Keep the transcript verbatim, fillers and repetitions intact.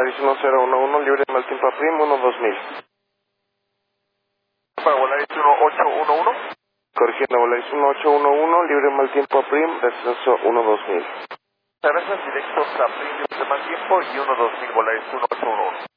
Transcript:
Volaris uno cero uno uno, libre mal tiempo a Prim, uno dos mil. Para Volaris uno ocho uno uno. Corrigiendo, Volaris uno ocho uno uno, libre mal tiempo a Prim, descenso uno dos mil. Gracias, directos a Prim, libre mal tiempo y uno dos mil, Volaris uno ocho uno uno.